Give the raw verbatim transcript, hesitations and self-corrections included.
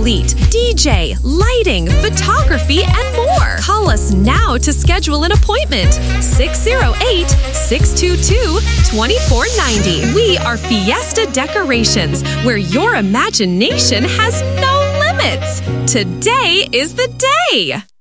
complete. D J, lighting, photography, and more. Call us now to schedule an appointment. six oh eight, six two two, two four nine oh. We are Fiesta Decorations, where your imagination has no limits. Today is the day.